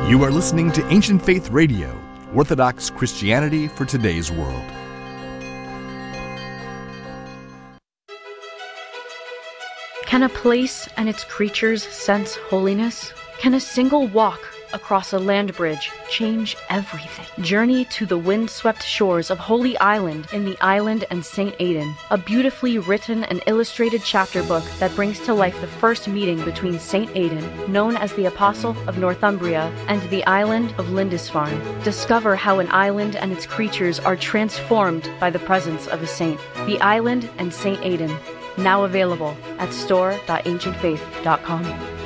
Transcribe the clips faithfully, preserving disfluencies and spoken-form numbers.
You are listening to Ancient Faith Radio, Orthodox Christianity for today's world. Can a place and its creatures sense holiness? Can a single walk across a land bridge change everything? Journey to the wind-swept shores of Holy Island in the Island and Saint Aidan, a beautifully written and illustrated chapter book that brings to life the first meeting between Saint Aidan, known as the Apostle of Northumbria, and the island of Lindisfarne. Discover how an island and its creatures are transformed by the presence of a saint. The Island and Saint Aidan, now available at store dot ancient faith dot com.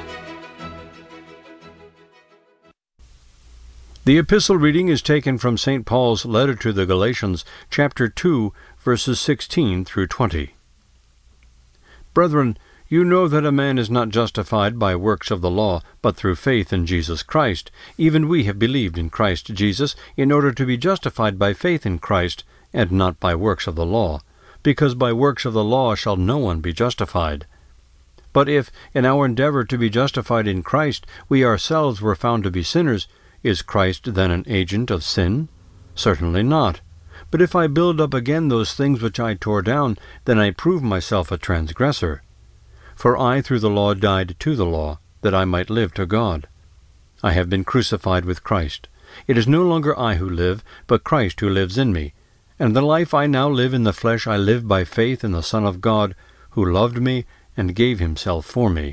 The epistle reading is taken from Saint Paul's letter to the Galatians, chapter two, verses sixteen through twenty. Brethren, you know that a man is not justified by works of the law, but through faith in Jesus Christ. Even we have believed in Christ Jesus, in order to be justified by faith in Christ, and not by works of the law, because by works of the law shall no one be justified. But if, in our endeavor to be justified in Christ, we ourselves were found to be sinners, is Christ then an agent of sin? Certainly not. But if I build up again those things which I tore down, then I prove myself a transgressor. For I through the law died to the law, that I might live to God. I have been crucified with Christ. It is no longer I who live, but Christ who lives in me. And the life I now live in the flesh I live by faith in the Son of God, who loved me and gave himself for me.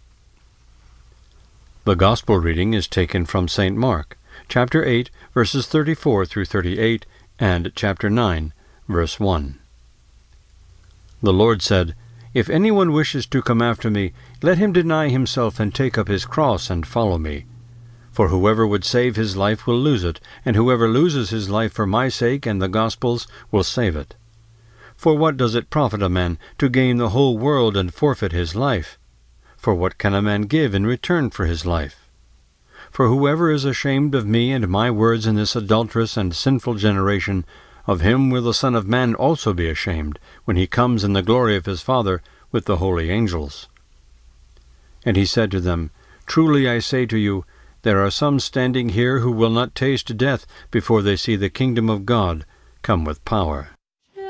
The Gospel reading is taken from Saint Mark, chapter eight, verses thirty-four through thirty-eight, and chapter nine, verse one. The Lord said, If anyone wishes to come after me, let him deny himself and take up his cross and follow me. For whoever would save his life will lose it, and whoever loses his life for my sake and the Gospel's will save it. For what does it profit a man to gain the whole world and forfeit his life? For what can a man give in return for his life? For whoever is ashamed of me and my words in this adulterous and sinful generation, of him will the Son of Man also be ashamed, when he comes in the glory of his Father with the holy angels. And he said to them, Truly I say to you, there are some standing here who will not taste death before they see the kingdom of God come with power.